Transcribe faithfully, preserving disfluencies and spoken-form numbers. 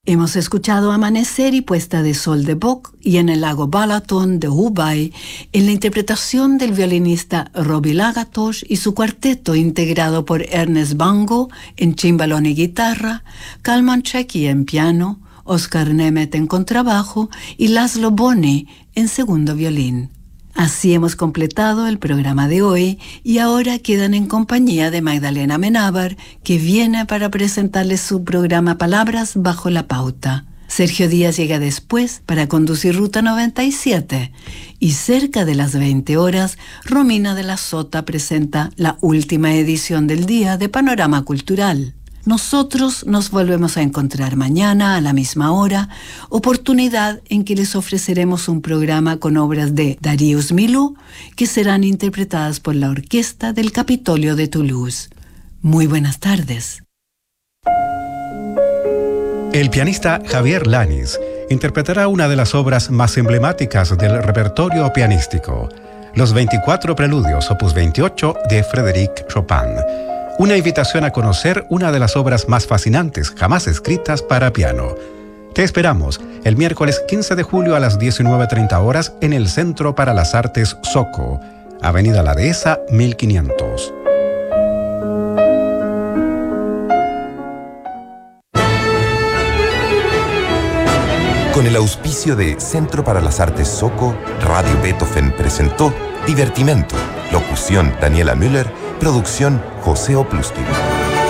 Hemos escuchado Amanecer y Puesta de Sol de Bach y En el lago Balaton de Hubay en la interpretación del violinista Robbie Lagatosh y su cuarteto integrado por Ernest Bango en cimbalón y guitarra, Kalman Cheki en piano, Oscar Nemeth en contrabajo y Laszlo Boni en segundo violín. Así hemos completado el programa de hoy y ahora quedan en compañía de Magdalena Menábar, que viene para presentarles su programa Palabras bajo la pauta. Sergio Díaz llega después para conducir Ruta noventa y siete y cerca de las veinte horas, Romina de la Sota presenta la última edición del día de Panorama Cultural. Nosotros nos volvemos a encontrar mañana a la misma hora, oportunidad en que les ofreceremos un programa con obras de Darius Milhaud que serán interpretadas por la Orquesta del Capitolio de Toulouse. Muy buenas tardes. El pianista Javier Lanis interpretará una de las obras más emblemáticas del repertorio pianístico, los veinticuatro Preludios, opus veintiocho de Frédéric Chopin. Una invitación a conocer una de las obras más fascinantes jamás escritas para piano. Te esperamos el miércoles quince de julio a las diecinueve treinta horas en el Centro para las Artes Soco, Avenida La Dehesa mil quinientos. Con el auspicio de Centro para las Artes Soco, Radio Beethoven presentó Divertimento. Locución Daniela Müller. Producción José Oplusky.